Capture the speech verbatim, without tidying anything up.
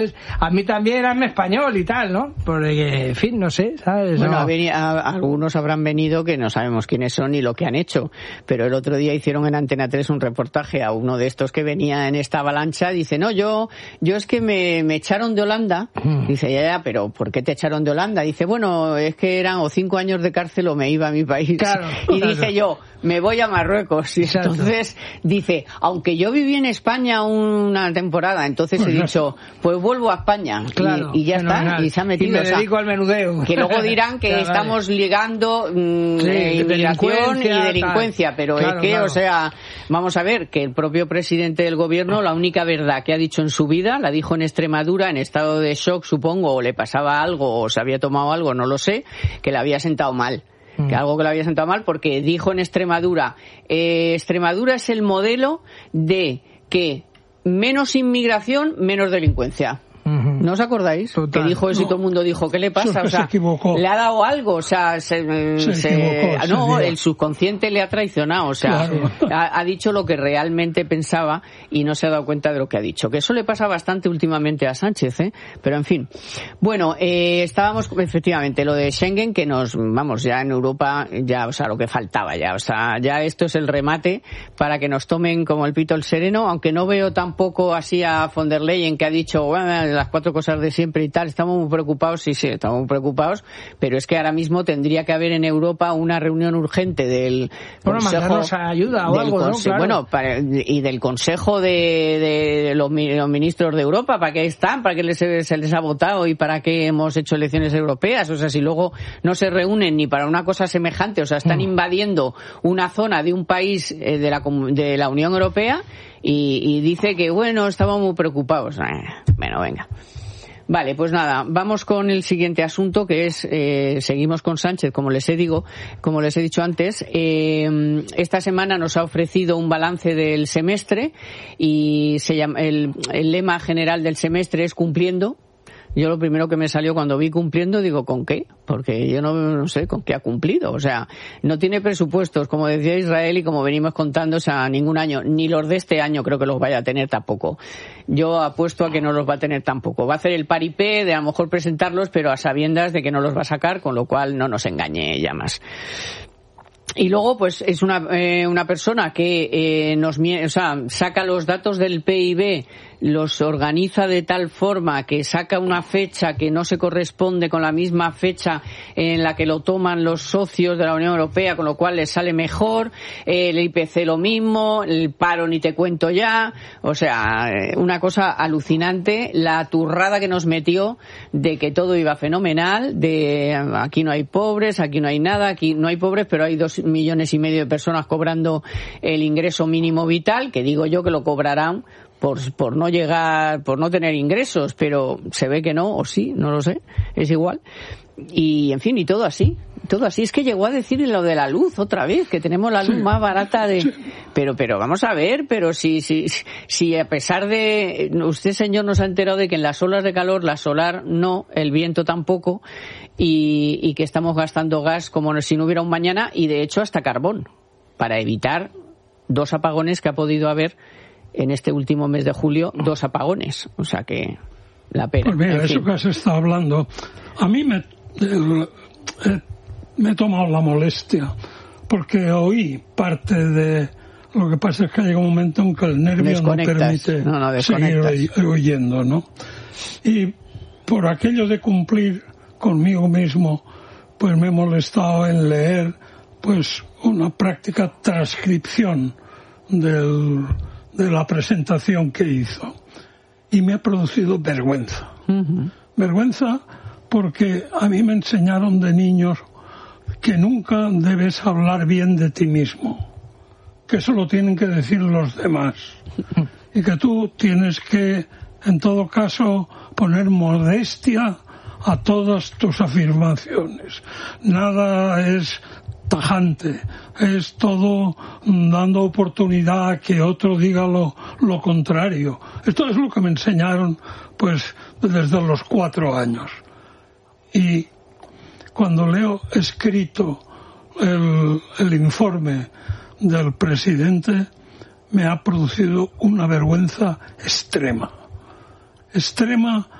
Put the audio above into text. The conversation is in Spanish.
A mí también hazme español y tal, ¿no? Porque, en fin, no sé, ¿sabes? Bueno, no. a venir, a, algunos habrán venido que no sabemos quiénes son ni lo que han hecho, pero el otro día hicieron en Antena tres un reportaje a uno de estos que venía en esta avalancha. Dice, no, yo yo es que me, me echaron de Holanda. Mm. Dice, ya, ya, pero ¿por qué te echaron de Holanda? Dice, bueno, es que eran o cinco años de cárcel o me iba a mi país. Claro, y claro. dije yo, me voy a Marruecos. Y Exacto. entonces dice, aunque yo viví en España una temporada, entonces pues he dicho, pues vuelvo a España. Claro, y, y ya fenomenal. está, y se ha metido. Y me o sea, dedico al menudeo. Que luego dirán que claro, estamos vale. ligando mmm, sí, eh, inmigración y delincuencia, tal. pero claro, es que, claro. o sea, vamos a ver, que el propio presidente del gobierno, la única verdad que ha dicho en su vida, la dijo en Extremadura, en estado de shock, supongo, o le pasaba algo, o se había tomado algo, no lo sé, que le había sentado mal. Que algo que le había sentado mal, porque dijo en Extremadura, eh, Extremadura es el modelo de que menos inmigración, menos delincuencia. Uh-huh. ¿No os acordáis? Total. Que dijo eso no. Y todo el mundo dijo, ¿qué le pasa? O sea, se equivocó. ¿Le ha dado algo? O sea, se, se, se equivocó, no, se el subconsciente le ha traicionado. O sea, claro. ha, ha dicho lo que realmente pensaba y no se ha dado cuenta de lo que ha dicho. Que eso le pasa bastante últimamente a Sánchez, ¿eh? Pero en fin. Bueno, eh, estábamos, efectivamente, lo de Schengen, que nos, vamos, ya en Europa, ya, o sea, lo que faltaba ya. O sea, ya esto es el remate para que nos tomen como el pito el sereno, aunque no veo tampoco así a von der Leyen, que ha dicho, bueno, las cuatro cosas de siempre y tal, estamos muy preocupados, sí, sí, estamos muy preocupados, pero es que ahora mismo tendría que haber en Europa una reunión urgente del bueno, Consejo... mandarnos ayuda o algo, ¿no? Claro. Bueno, para, y del Consejo de, de los, los ministros de Europa, ¿para qué están? ¿Para qué les, se les ha votado y para qué hemos hecho elecciones europeas? O sea, si luego no se reúnen ni para una cosa semejante, o sea, están mm. invadiendo una zona de un país eh, de, la, de la Unión Europea y, y dice que, bueno, estamos muy preocupados. Eh, bueno, venga. Vale, pues nada, vamos con el siguiente asunto, que es, eh, seguimos con Sánchez, como les he digo, como les he dicho antes. Eh, esta semana nos ha ofrecido un balance del semestre y se llama, el, el lema general del semestre es cumpliendo. Yo lo primero que me salió cuando vi cumpliendo, digo, ¿con qué? Porque yo no, no sé con qué ha cumplido. O sea, no tiene presupuestos, como decía Israel y como venimos contando, o sea, ningún año. Ni los de este año creo que los vaya a tener tampoco. Yo apuesto a que no los va a tener tampoco. Va a hacer el paripé de a lo mejor presentarlos, pero a sabiendas de que no los va a sacar, con lo cual no nos engañe ya más. Y luego, pues, es una, eh, una persona que eh, nos, o sea, saca los datos del P I B, los organiza de tal forma que saca una fecha que no se corresponde con la misma fecha en la que lo toman los socios de la Unión Europea, con lo cual les sale mejor, el I P C lo mismo, el paro ni te cuento ya, o sea, una cosa alucinante, la turrada que nos metió de que todo iba fenomenal, de aquí no hay pobres, aquí no hay nada, aquí no hay pobres, pero hay dos millones y medio de personas cobrando el ingreso mínimo vital, que digo yo que lo cobrarán por por no llegar, por no tener ingresos, pero se ve que no, o sí, no lo sé, es igual. Y en fin, y todo así, todo así. Es que llegó a decir lo de la luz otra vez, que tenemos la luz sí. más barata de... Pero pero vamos a ver, pero si, si, si a pesar de... Usted, señor, nos ha enterado de que en las olas de calor, la solar no, el viento tampoco, y, y que estamos gastando gas como si no hubiera un mañana, y de hecho hasta carbón, para evitar dos apagones que ha podido haber en este último mes de julio, dos apagones. O sea que la pena. Pues mira, en eso fin. que has estado hablando, a mí me, eh, eh, me he tomado la molestia, porque oí parte de... Lo que pasa es que llega un momento en que el nervio no permite no, no, seguir oyendo, ¿no? Y por aquello de cumplir conmigo mismo, pues me he molestado en leer, pues, una práctica transcripción del... de la presentación que hizo, y me ha producido vergüenza. Uh-huh. Vergüenza porque a mí me enseñaron de niños que nunca debes hablar bien de ti mismo, que eso lo tienen que decir los demás, y que tú tienes que, en todo caso, poner modestia a todas tus afirmaciones. Nada es tajante, es todo dando oportunidad a que otro diga lo, lo contrario. Esto es lo que me enseñaron, pues, desde los cuatro años. Y cuando leo escrito el, el informe del presidente, me ha producido una vergüenza extrema. extrema